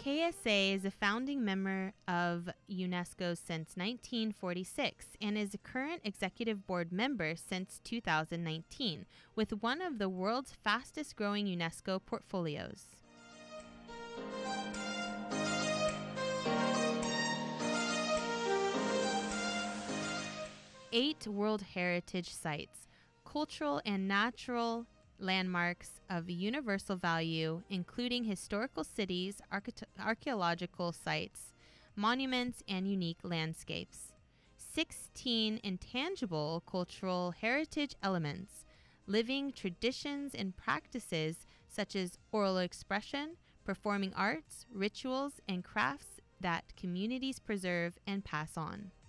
KSA is a founding member of UNESCO since 1946 and is a current executive board member since 2019, with one of the world's fastest growing UNESCO portfolios. Eight World Heritage Sites, cultural and natural landmarks of universal value, including historical cities, archaeological sites, monuments, and unique landscapes. 16 intangible cultural heritage elements, living traditions and practices such as oral expression, performing arts, rituals, and crafts that communities preserve and pass on.